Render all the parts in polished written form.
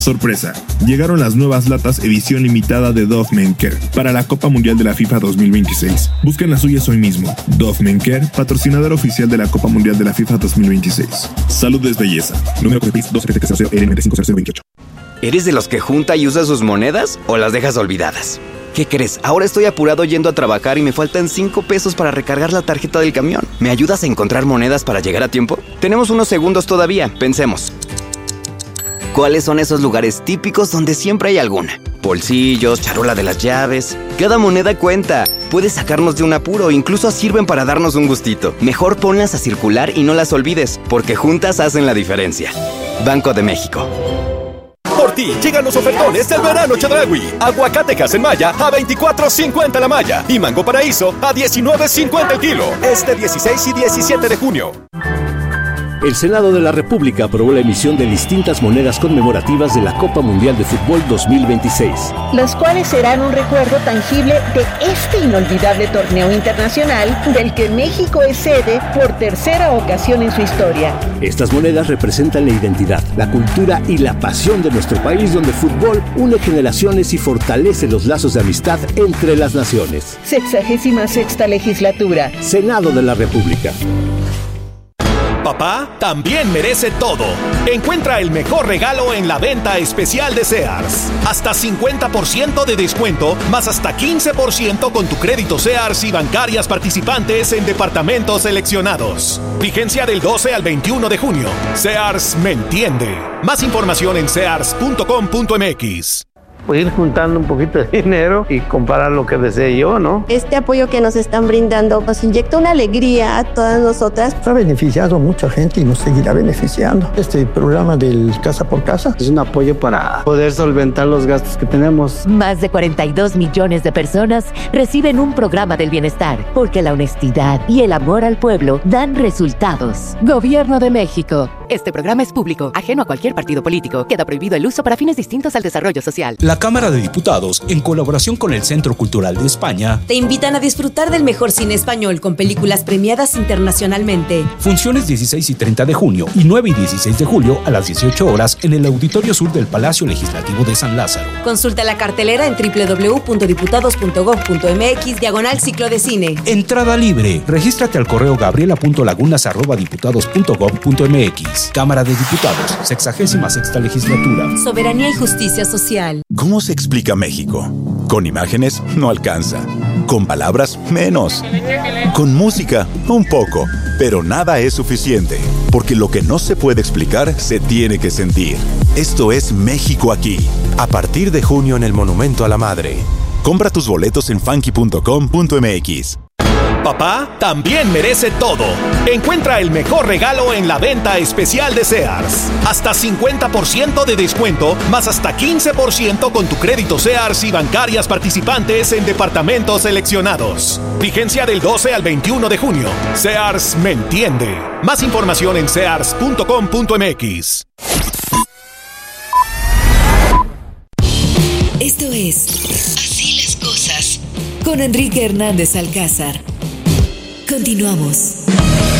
Sorpresa, llegaron las nuevas latas edición limitada de Dove Men Care para la Copa Mundial de la FIFA 2026. Busquen las suyas hoy mismo. Dove Men Care, patrocinador oficial de la Copa Mundial de la FIFA 2026. Salud es belleza. Número de PIX 27700L950028. ¿Eres de los que junta y usa sus monedas o las dejas olvidadas? ¿Qué crees? Ahora estoy apurado yendo a trabajar y me faltan 5 pesos para recargar la tarjeta del camión. ¿Me ayudas a encontrar monedas para llegar a tiempo? Tenemos unos segundos todavía, pensemos. ¿Cuáles son esos lugares típicos donde siempre hay alguna? Bolsillos, charola de las llaves. Cada moneda cuenta. Puedes sacarnos de un apuro, incluso sirven para darnos un gustito. Mejor ponlas a circular y no las olvides, porque juntas hacen la diferencia. Banco de México. Por ti, llegan los ofertones del verano Chedraui. Aguacatejas en malla a $24.50 la malla y mango paraíso a $19.50 el kilo. Este 16 y 17 de junio. El Senado de la República aprobó la emisión de distintas monedas conmemorativas de la Copa Mundial de Fútbol 2026. Las cuales serán un recuerdo tangible de este inolvidable torneo internacional del que México es sede por tercera ocasión en su historia. Estas monedas representan la identidad, la cultura y la pasión de nuestro país, donde el fútbol une generaciones y fortalece los lazos de amistad entre las naciones. 66ª legislatura. Senado de la República. Papá también merece todo. Encuentra el mejor regalo en la venta especial de Sears. Hasta 50% de descuento, más hasta 15% con tu crédito Sears y bancarias participantes en departamentos seleccionados. Vigencia del 12 al 21 de junio. Sears me entiende. Más información en sears.com.mx. Pues ir juntando un poquito de dinero y comparar lo que desee yo, ¿no? Este apoyo que nos están brindando nos inyecta una alegría a todas nosotras. Ha beneficiado a mucha gente y nos seguirá beneficiando. Este programa del Casa por Casa es un apoyo para poder solventar los gastos que tenemos. Más de 42 millones de personas reciben un programa del bienestar, porque la honestidad y el amor al pueblo dan resultados. Gobierno de México. Este programa es público, ajeno a cualquier partido político. Queda prohibido el uso para fines distintos al desarrollo social. La Cámara de Diputados, en colaboración con el Centro Cultural de España, te invitan a disfrutar del mejor cine español con películas premiadas internacionalmente. Funciones 16 y 30 de junio y 9 y 16 de julio a las 18 horas en el Auditorio Sur del Palacio Legislativo de San Lázaro. Consulta la cartelera en www.diputados.gov.mx/ciclo de cine. Entrada libre. Regístrate al correo gabriela.lagunas@diputados.gov.mx. Cámara de Diputados, 66ª legislatura. Soberanía y justicia social. ¿Cómo se explica México? Con imágenes no alcanza. Con palabras menos. Con música un poco. Pero nada es suficiente. Porque lo que no se puede explicar se tiene que sentir. Esto es México aquí. A partir de junio en el Monumento a la Madre. Compra tus boletos en funky.com.mx. Papá también merece todo. Encuentra el mejor regalo en la venta especial de Sears. Hasta 50% de descuento, más hasta 15% con tu crédito Sears y bancarias participantes en departamentos seleccionados. Vigencia del 12 al 21 de junio. Sears me entiende. Más información en sears.com.mx. Esto es Así las cosas con Enrique Hernández Alcázar. Continuamos.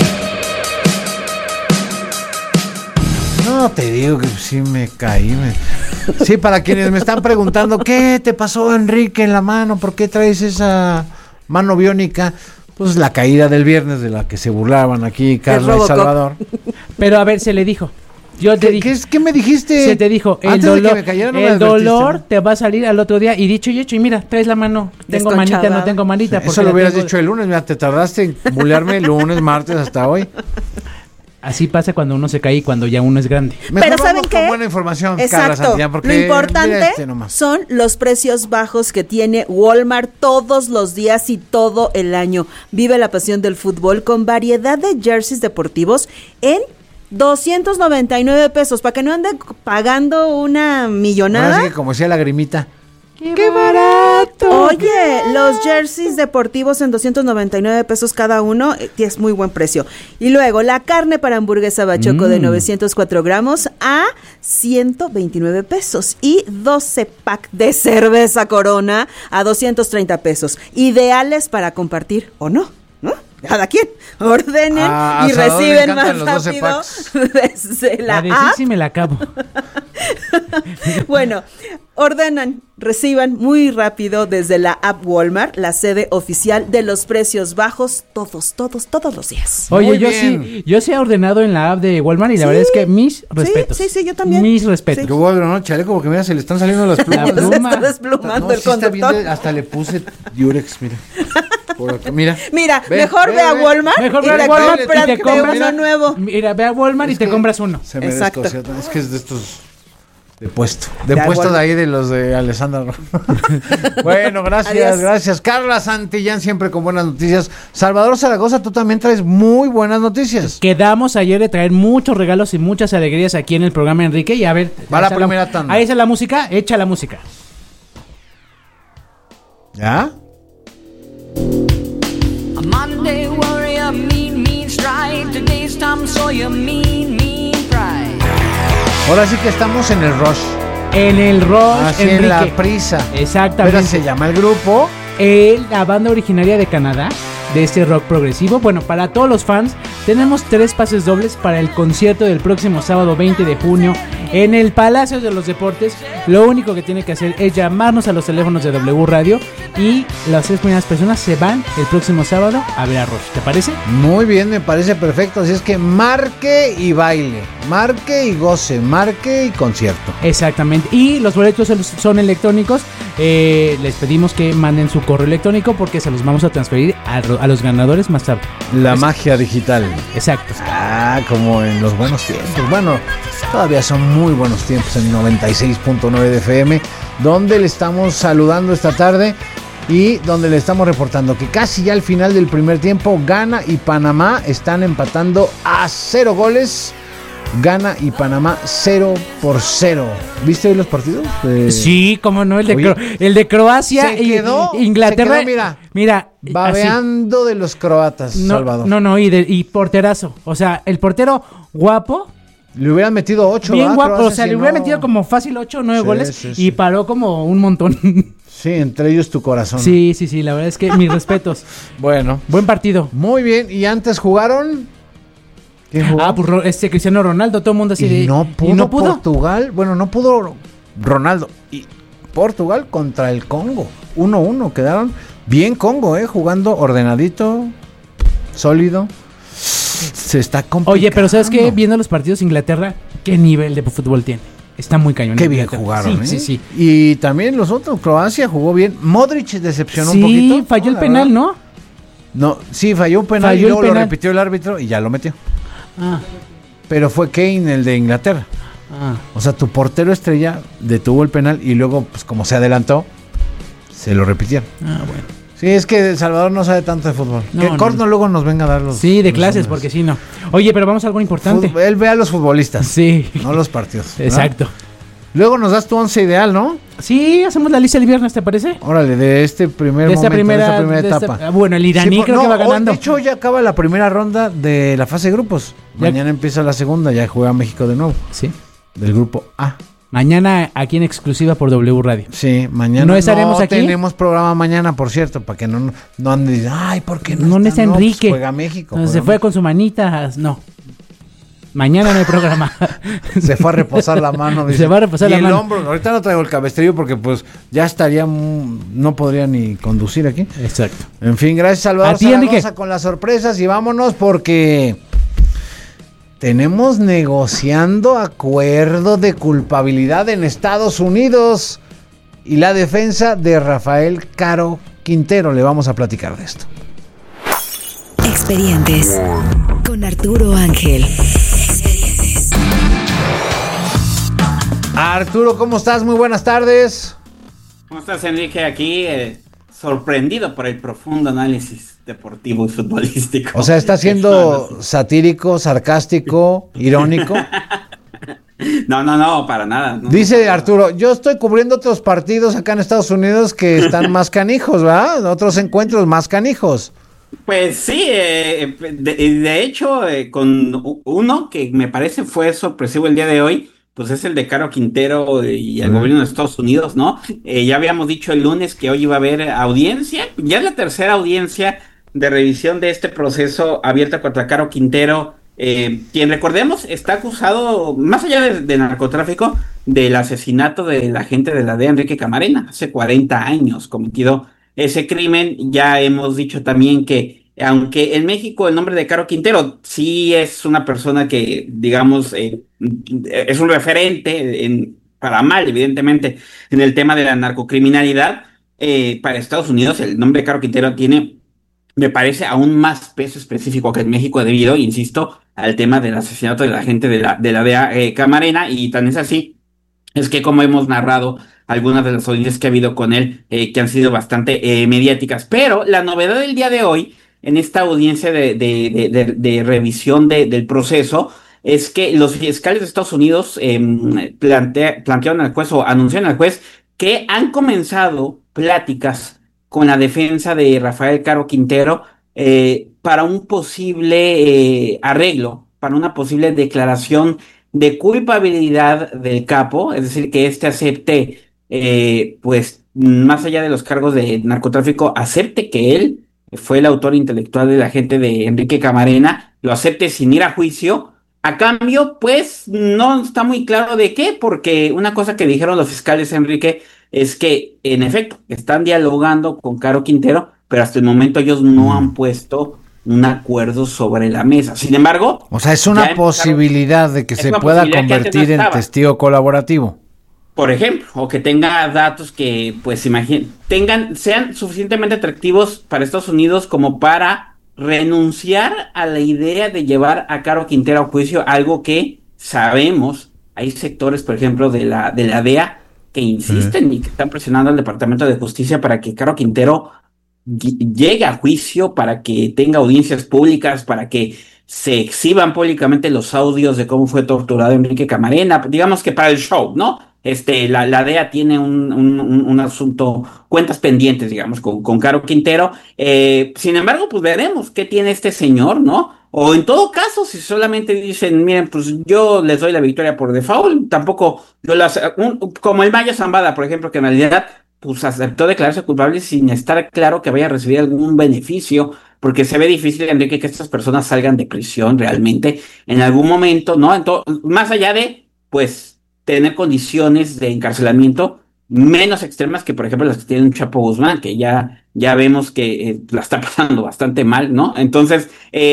No, te digo que sí me caí. Sí, para quienes me están preguntando, ¿qué te pasó, Enrique, en la mano? ¿Por qué traes esa mano biónica? Pues la caída del viernes de la que se burlaban aquí Carla y Salvador. Pero a ver, se le dijo. Yo te dije. ¿Qué me dijiste? Se te dijo, el dolor te va a salir al otro día. Y dicho y hecho, y mira, traes la mano. Tengo manita, no tengo manita. Eso lo hubieras dicho el lunes. Mira, te tardaste en bulearme el lunes, martes, hasta hoy. Así pasa cuando uno se cae y cuando ya uno es grande. Mejor pero ¿saben qué? Con buena información, exacto. Carla Santillán, porque lo importante son los precios bajos que tiene Walmart todos los días y todo el año. Vive la pasión del fútbol con variedad de jerseys deportivos en 299 pesos, para que no anden pagando una millonada. Así que como decía Lagrimita, ¡qué barato! Oye, los jerseys deportivos en 299 pesos cada uno, es muy buen precio. Y luego la carne para hamburguesa bachoco de 904 gramos a 129 pesos. Y 12 pack de cerveza Corona a 230 pesos. Ideales para compartir o no, ¿no? cada quien, ordenen y reciben más rápido desde la app. Sí me la acabo. Bueno, ordenan, reciban muy rápido desde la app Walmart, la sede oficial de los precios bajos, todos los días. Oye, yo sí he ordenado en la app de Walmart y la verdad es que mis respetos. Sí, yo también. Mis respetos. Yo voy a ver, ¿no? Chaleco, porque mira, se le están saliendo las plumas. Se está desplumando el conductor. Hasta le puse Durex, mira. Mira, mejor ve a Walmart y te compras uno nuevo. Mira, ve a Walmart y te compras uno. Exacto. Es que es de estos de puesto de ahí de los de Alessandra. Bueno, gracias. Carla Santillán siempre con buenas noticias. Salvador Zaragoza, tú también traes muy buenas noticias. Quedamos ayer de traer muchos regalos y muchas alegrías aquí en el programa, Enrique, y a ver, va la primera tanda. Ahí está la música, echa la música. ¿Ya? A Monday warrior, mean stride. Today's Tom Sawyer, mean pride. Ahora sí que estamos en el rush. Así Enrique. En la prisa. Exactamente. ¿Pero se llama el grupo? La banda originaria de Canadá, de este rock progresivo. Bueno, para todos los fans, tenemos 3 pases dobles para el concierto del próximo sábado 20 de junio en el Palacio de los Deportes. Lo único que tiene que hacer es llamarnos a los teléfonos de W Radio y las 3 primeras personas se van el próximo sábado a ver a Rush. ¿Te parece? Muy bien, me parece perfecto. Así es que marque y baile, marque y goce, marque y concierto. Exactamente. Y los boletos son electrónicos. Les pedimos que manden su correo electrónico porque se los vamos a transferir a los ganadores más tarde. La magia digital. Exacto. Como en los buenos tiempos. Bueno, todavía son muy buenos tiempos en 96.9 de FM, donde le estamos saludando esta tarde y donde le estamos reportando que casi ya al final del primer tiempo, Ghana y Panamá están empatando a 0 goles. Ghana y Panamá 0-0. ¿Viste hoy los partidos? Sí, cómo no, el de Croacia y Inglaterra. Se quedó, mira, babeando así de los croatas, Salvador. No, y porterazo. O sea, el portero guapo. Le hubieran metido 8. Bien guapo, Croacia, o sea, le hubieran metido como fácil 8 o 9 goles y paró como un montón. Sí, entre ellos tu corazón. Sí, la verdad es que mis respetos. Bueno. Buen partido. Muy bien, y antes jugaron... pues Cristiano Ronaldo, todo el mundo así de... No pudo Portugal, no pudo Ronaldo. Y Portugal contra el Congo, 1-1, quedaron bien Congo, jugando ordenadito, sólido. Se está complicando. Oye, pero ¿sabes qué? Viendo los partidos de Inglaterra, ¿qué nivel de fútbol tiene? Está muy cañón. Qué bien jugaron, Sí. Y también los otros, Croacia jugó bien. Modric decepcionó un poquito. Sí, falló el penal, ¿no? No, sí, falló un penal y luego lo repitió el árbitro y ya lo metió. Pero fue Kane el de Inglaterra. O sea, tu portero estrella detuvo el penal y luego, pues como se adelantó, se lo repitieron. Bueno. Sí, es que Salvador no sabe tanto de fútbol. Que Corno luego nos venga a dar los... Sí, de clases, porque sí, no. Oye, pero vamos a algo importante. Él ve a los futbolistas. Sí. No los partidos. Exacto. Luego nos das tu 11 ideal, ¿no? Sí, hacemos la lista el viernes, ¿te parece? Órale, de este primer momento, de esta primera etapa. Bueno, el iraní creo que va ganando. De hecho, ya acaba la primera ronda de la fase de grupos. Mañana empieza la segunda, ya juega México de nuevo. Sí. Del grupo A. Mañana aquí en exclusiva por W Radio. Sí, mañana no estaremos aquí. Tenemos programa mañana, por cierto, para que no anden, ay, ¿por qué no está Enrique? Pues juega México. No, se fue con su manita, no. Mañana no hay programa. Se fue a reposar la mano. Dice. Se va a reposar la mano. Y el hombro, ahorita no traigo el cabestrillo porque pues ya estaría, no podría ni conducir aquí. Exacto. En fin, gracias Salvador. A ti, Enrique. Con las sorpresas y vámonos porque... Tenemos negociando acuerdo de culpabilidad en Estados Unidos y la defensa de Rafael Caro Quintero. Le vamos a platicar de esto. Expedientes con Arturo Ángel. Arturo, ¿cómo estás? Muy buenas tardes. ¿Cómo estás, Enrique? Aquí sorprendido por el profundo análisis deportivo y futbolístico. O sea, ¿está siendo satírico, sarcástico, irónico? No, para nada. No, Dice Arturo, yo estoy cubriendo otros partidos acá en Estados Unidos que están más canijos, ¿verdad? Otros encuentros más canijos. Pues sí, de hecho, con uno que me parece fue sorpresivo el día de hoy, pues es el de Caro Quintero y el gobierno de Estados Unidos, ¿no? Ya habíamos dicho el lunes que hoy iba a haber audiencia, ya es la tercera audiencia de revisión de este proceso abierto contra Caro Quintero, quien recordemos está acusado, más allá de narcotráfico, del asesinato del agente de la DEA, Enrique Camarena, hace 40 años cometido ese crimen. Ya hemos dicho también que, aunque en México el nombre de Caro Quintero sí es una persona que, digamos, es un referente, para mal, evidentemente, en el tema de la narcocriminalidad, para Estados Unidos el nombre de Caro Quintero tiene, me parece, aún más peso específico que en México debido, insisto, al tema del asesinato del agente de la DEA, Camarena, y tan es así, es que como hemos narrado algunas de las audiencias que ha habido con él, que han sido bastante mediáticas, pero la novedad del día de hoy, en esta audiencia de revisión del proceso, es que los fiscales de Estados Unidos plantearon al juez o anunciaron al juez que han comenzado pláticas con la defensa de Rafael Caro Quintero para un posible arreglo, para una posible declaración de culpabilidad del capo, es decir, que éste acepte, pues, más allá de los cargos de narcotráfico, acepte que él fue el autor intelectual del agente de Enrique Camarena, lo acepte sin ir a juicio. A cambio, pues, no está muy claro de qué, porque una cosa que dijeron los fiscales, Enrique, es que, en efecto, están dialogando con Caro Quintero, pero hasta el momento ellos no han puesto un acuerdo sobre la mesa. Sin embargo... O sea, es una posibilidad de que se pueda convertir en testigo colaborativo. Por ejemplo, o que tenga datos que, pues, sean suficientemente atractivos para Estados Unidos como para renunciar a la idea de llevar a Caro Quintero a juicio, algo que sabemos, hay sectores, por ejemplo, de la DEA, que insisten y que están presionando al Departamento de Justicia para que Caro Quintero llegue a juicio, para que tenga audiencias públicas, para que se exhiban públicamente los audios de cómo fue torturado Enrique Camarena, digamos que para el show, ¿no? La DEA tiene un asunto, cuentas pendientes, digamos, con Caro Quintero. Sin embargo, pues veremos qué tiene este señor, ¿no? O en todo caso, si solamente dicen, miren, pues yo les doy la victoria por default, tampoco, como el Mayo Zambada, por ejemplo, que en realidad, pues aceptó declararse culpable sin estar claro que vaya a recibir algún beneficio, porque se ve difícil, Enrique, que estas personas salgan de prisión realmente en algún momento, ¿no? Entonces, más allá de, pues, tener condiciones de encarcelamiento menos extremas que, por ejemplo, las que tiene un Chapo Guzmán, que ya vemos que la está pasando bastante mal, ¿no? Entonces,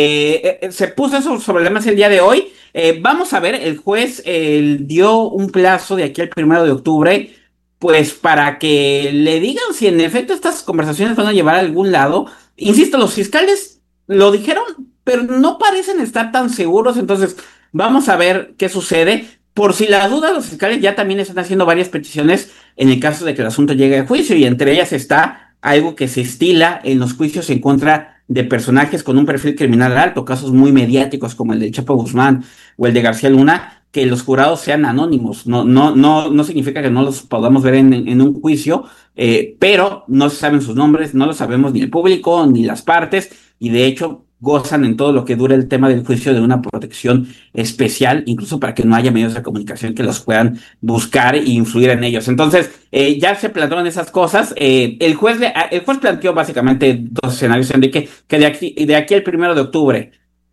se puso eso sobre la mesa el día de hoy. Vamos a ver, el juez dio un plazo de aquí al 1 de octubre, pues para que le digan si en efecto estas conversaciones van a llevar a algún lado. Insisto, los fiscales lo dijeron, pero no parecen estar tan seguros, entonces vamos a ver qué sucede. Por si las dudas, los fiscales ya también están haciendo varias peticiones en el caso de que el asunto llegue a juicio, y entre ellas está algo que se estila en los juicios en contra de personajes con un perfil criminal alto, casos muy mediáticos como el de Chapo Guzmán o el de García Luna, que los jurados sean anónimos. No significa que no los podamos ver en un juicio, pero no se saben sus nombres, no lo sabemos ni el público ni las partes, y de hecho gozan en todo lo que dura el tema del juicio de una protección especial, incluso para que no haya medios de comunicación que los puedan buscar e influir en ellos. Entonces, ya se plantearon esas cosas. El juez planteó básicamente dos escenarios, Enrique, que de aquí al 1 de octubre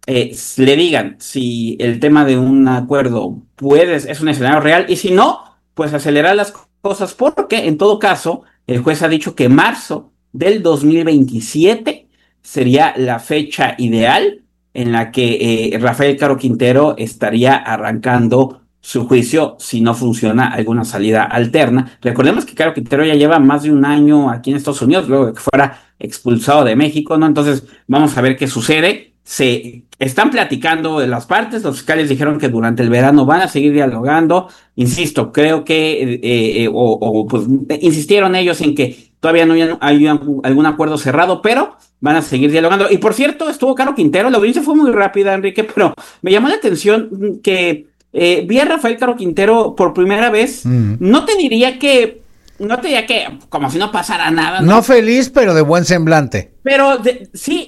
le digan si el tema de un acuerdo es un escenario real, y si no, pues acelerar las cosas, porque en todo caso, el juez ha dicho que marzo del 2027 sería la fecha ideal en la que Rafael Caro Quintero estaría arrancando su juicio si no funciona alguna salida alterna. Recordemos que Caro Quintero ya lleva más de un año aquí en Estados Unidos, luego de que fuera expulsado de México, ¿no? Entonces, vamos a ver qué sucede. Se están platicando de las partes, los fiscales dijeron que durante el verano van a seguir dialogando. Insisto, creo que, pues insistieron ellos en que todavía no hay algún acuerdo cerrado, pero van a seguir dialogando. Y por cierto, estuvo Caro Quintero, la audiencia fue muy rápida, Enrique, pero me llamó la atención que vi a Rafael Caro Quintero por primera vez. No te diría que como si no pasara nada, ¿no? No feliz, pero de buen semblante. Pero sí,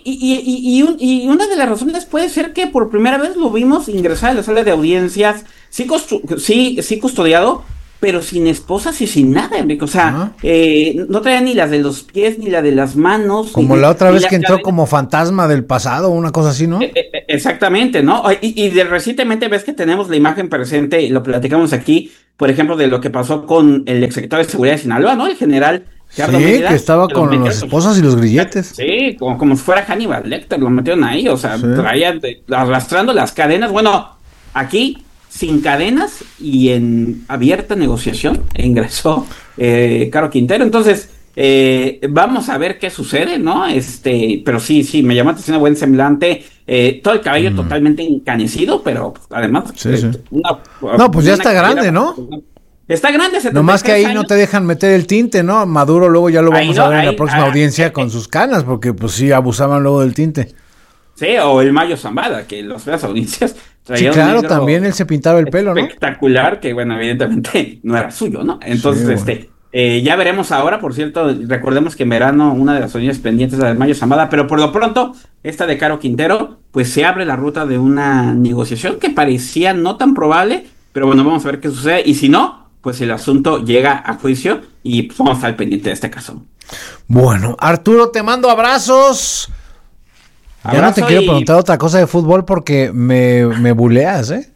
y una de las razones puede ser que por primera vez lo vimos ingresar a la sala de audiencias, sí custodiado, pero sin esposas y sin nada, Enrique. O sea, no traía ni las de los pies ni la de las manos. Como la otra vez que entró como fantasma del pasado, una cosa así, ¿no? Exactamente, ¿no? Y recientemente ves que tenemos la imagen presente, lo platicamos aquí, por ejemplo, de lo que pasó con el exsecretario de Seguridad de Sinaloa, ¿no? El general Ricardo Mérida, que estaba con las esposas y los grilletes. Sí, como si fuera Hannibal Lecter, lo metieron ahí, o sea, traía arrastrando las cadenas. Bueno, aquí sin cadenas y en abierta negociación ingresó Caro Quintero. Entonces, vamos a ver qué sucede, ¿no? Pero sí, me llamó la atención, un buen semblante, todo el cabello totalmente encanecido, pero además... No, pues ya está grande, ¿no? Está grande, 73 nomás que ahí años. no te dejan meter el tinte, ¿no? Maduro luego ya lo vamos a ver en la próxima audiencia con sus canas, porque pues sí, abusaban luego del tinte. Sí, o el Mayo Zambada, que las audiencias traían. Sí, claro, también él se pintaba el pelo, ¿no? Espectacular, que bueno, evidentemente no era suyo, ¿no? Entonces, ya veremos ahora, por cierto, recordemos que en verano una de las audiencias pendientes es la del Mayo Zambada, pero por lo pronto, esta de Caro Quintero, pues se abre la ruta de una negociación que parecía no tan probable, pero bueno, vamos a ver qué sucede, y si no, pues el asunto llega a juicio y pues vamos a estar pendiente de este caso. Bueno, Arturo, te mando abrazos. Ya no te quiero preguntar otra cosa de fútbol porque me buleas, ¿eh?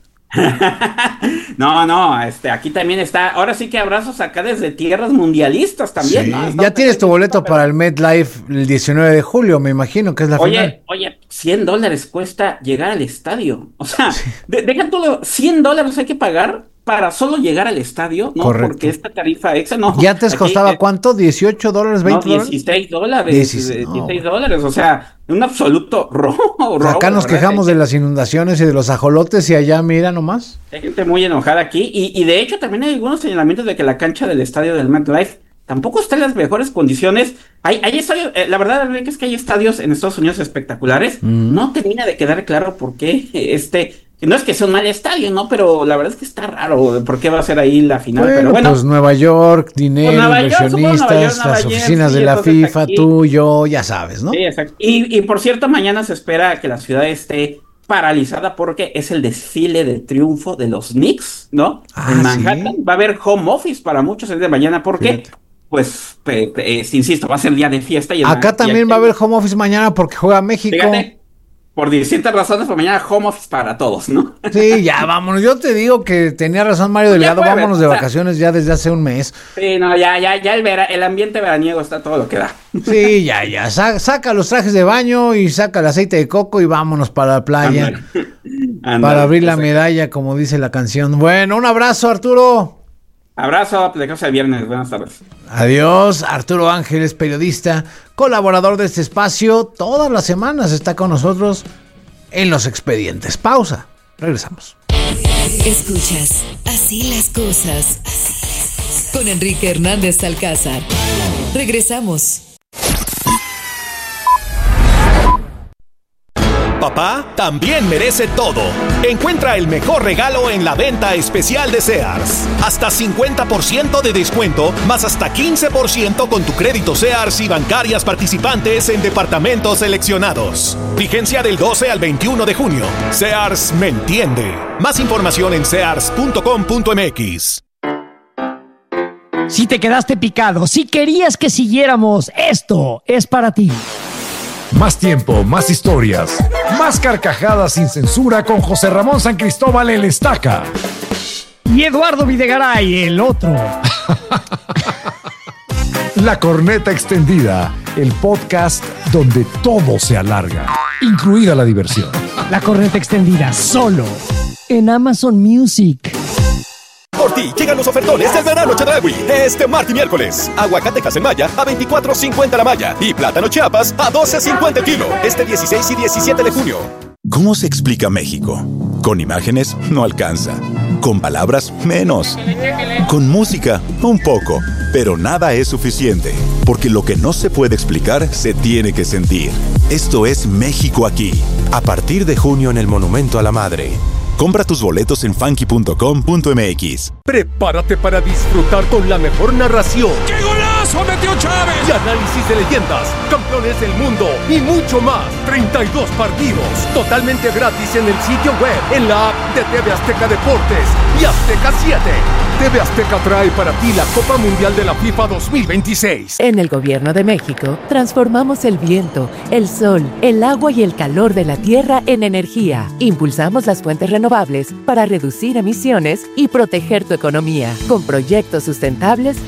No, aquí también está. Ahora sí que abrazos acá desde tierras mundialistas también, sí, ¿no? Ya tienes tu boleto para el MetLife el 19 de julio, me imagino que es la final. Oye, $100 cuesta llegar al estadio. O sea, deja todo, $100 hay que pagar para solo llegar al estadio, ¿no? Correcto. Porque esta tarifa extra, no. ¿Y antes costaba cuánto? ¿$18, $20? No, $16. $16, o sea, un absoluto robo. Acá nos quejamos de las inundaciones y de los ajolotes y allá, mira nomás. Hay gente muy enojada aquí y de hecho también hay algunos señalamientos de que la cancha del estadio del MetLife tampoco está en las mejores condiciones. Hay estadios, la verdad es que hay estadios en Estados Unidos espectaculares. No termina de quedar claro por qué no es que sea un mal estadio, ¿no? Pero la verdad es que está raro por qué va a ser ahí la final. Pero bueno, pues Nueva York, dinero, inversionistas, las oficinas de la FIFA, tú, yo, ya sabes, ¿no? Sí, exacto. Y por cierto, mañana se espera que la ciudad esté paralizada porque es el desfile de triunfo de los Knicks, ¿no? En Manhattan. ¿Sí? Va a haber home office para muchos el de mañana porque... Pues, insisto, va a ser día de fiesta. Y acá también va a haber home office mañana porque juega México. Fíjate, por distintas razones, por mañana home office para todos, ¿no? Sí, ya vámonos. Yo te digo que tenía razón Mario Delgado, vámonos de vacaciones ya desde hace un mes. Sí, no, ya el ambiente veraniego está todo lo que da. Sí, ya. Saca los trajes de baño y saca el aceite de coco y vámonos para la playa. Andale, para abrir la medalla, como dice la canción. Bueno, un abrazo, Arturo. Abrazo, platicamos el viernes, buenas tardes. Adiós, Arturo Ángeles, periodista, colaborador de este espacio, todas las semanas está con nosotros en Los Expedientes. Pausa, regresamos. Escuchas, así las cosas, con Enrique Hernández Alcázar. Regresamos. Papá también merece todo. Encuentra el mejor regalo en la venta especial de Sears. Hasta 50% de descuento, más hasta 15% con tu crédito Sears y bancarias participantes en departamentos seleccionados. Vigencia del 12 al 21 de junio. Sears me entiende. Más información en sears.com.mx. Si te quedaste picado, si querías que siguiéramos, esto es para ti. Más tiempo, más historias, más carcajadas sin censura con José Ramón San Cristóbal el Estaca. Y Eduardo Videgaray, el otro. La Corneta Extendida, el podcast donde todo se alarga, incluida la diversión. La Corneta Extendida, solo en Amazon Music. Por ti llegan los ofertones del verano Chedraui este martes y miércoles. Aguacatejas en malla a $24.50 la malla y plátano Chiapas a $12.50 el kilo. Este 16 y 17 de junio. ¿Cómo se explica México? Con imágenes no alcanza. Con palabras menos. Con música un poco. Pero nada es suficiente. Porque lo que no se puede explicar se tiene que sentir. Esto es México aquí. A partir de junio en el Monumento a la Madre. Compra tus boletos en funky.com.mx. Prepárate para disfrutar con la mejor narración. ¡Qué golazo! ¡Eso metió Chávez! Y análisis de leyendas, campeones del mundo y mucho más. 32 partidos, totalmente gratis en el sitio web, en la app de TV Azteca Deportes y Azteca 7. TV Azteca trae para ti la Copa Mundial de la FIFA 2026. En el Gobierno de México, transformamos el viento, el sol, el agua y el calor de la tierra en energía. Impulsamos las fuentes renovables para reducir emisiones y proteger tu economía, con proyectos sustentables